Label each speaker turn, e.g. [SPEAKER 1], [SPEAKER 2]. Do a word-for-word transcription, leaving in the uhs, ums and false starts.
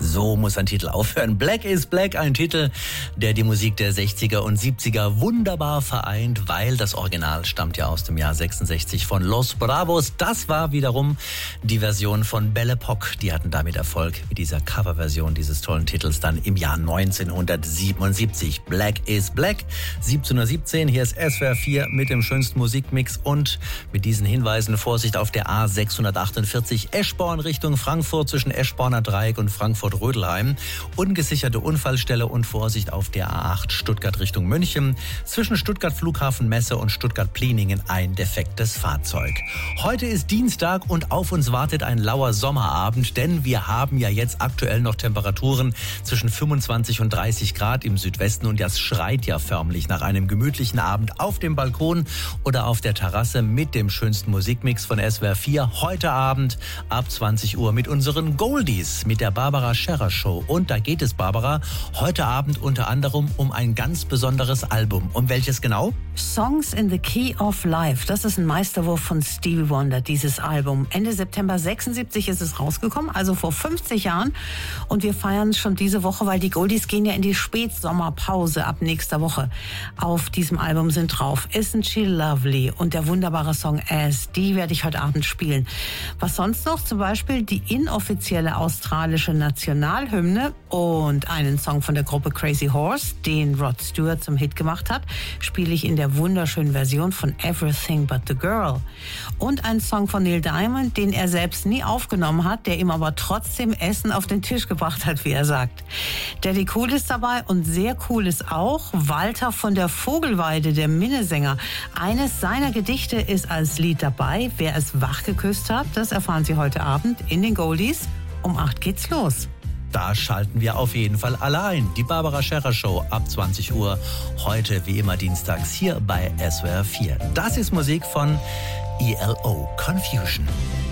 [SPEAKER 1] So muss ein Titel aufhören. Black is Black, ein Titel, der die Musik der sechziger und siebziger wunderbar vereint, weil das Original stammt ja aus dem Jahr sechsundsechzig von Los Bravos. Das war wiederum die Version von Belle Epoque. Die hatten damit Erfolg mit dieser Coverversion dieses tollen Titels dann im Jahr neunzehnhundertsiebenundsiebzig. Black is Black, siebzehn Uhr siebzehn. Hier ist S W R vier mit dem schönsten Musikmix und mit diesen Hinweisen: Vorsicht auf der A sechshundertachtundvierzig Eschborn Richtung Frankfurt zwischen Eschborner Dreieck und Frankfurt-Rödelheim. Ungesicherte Unfallstelle und Vorsicht auf der A acht Stuttgart Richtung München. Zwischen Stuttgart Flughafen Messe und Stuttgart Pliningen ein defektes Fahrzeug. Heute ist Dienstag und auf uns wartet ein lauer Sommerabend, denn wir haben ja jetzt aktuell noch Temperaturen zwischen fünfundzwanzig und dreißig Grad im Südwesten und das schreit ja förmlich nach einem gemütlichen Abend auf dem Balkon oder auf der Terrasse mit dem schönsten Musikmix von S W R vier. Heute Abend ab zwanzig Uhr mit unseren Goldies, mit der Barbara Scherrer Show. Und da geht es, Barbara, heute Abend unter anderem um ein ganz besonderes Album. Um welches genau?
[SPEAKER 2] Songs in the Key of Life. Das ist ein Meisterwurf von Stevie Wonder, dieses Album. Ende September sechsundsiebzig ist es rausgekommen, also vor fünfzig Jahren. Und wir feiern schon diese Woche, weil die Goldies gehen ja in die Spätsommerpause ab nächster Woche. Auf diesem Album sind drauf Isn't She Lovely und der wunderbare Song As. Die werde ich heute Abend spielen. Was sonst noch? Zum Beispiel die inoffizielle australische Nationalhymne und einen Song von der Gruppe Crazy Horse, den Rod Stewart zum Hit gemacht hat, spiele ich in der wunderschönen Version von Everything But the Girl. Und einen Song von Neil Diamond, den er selbst nie aufgenommen hat, der ihm aber trotzdem Essen auf den Tisch gebracht hat, wie er sagt. Daddy Cool ist dabei und sehr cool ist auch Walter von der Vogelweide, der Minnesänger. Eines seiner Gedichte ist als Lied dabei. Wer es wach geküsst hat, das erfahren Sie heute Abend in den Goldies. Um acht geht's los.
[SPEAKER 1] Da schalten wir auf jeden Fall alle ein. Die Barbara Scherrer Show ab zwanzig Uhr. Heute wie immer dienstags hier bei S W R vier. Das ist Musik von E L O, Confusion.